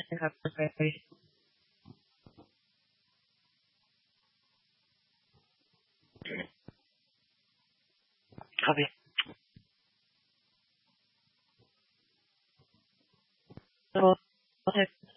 นะครับไปครับพี่โอเค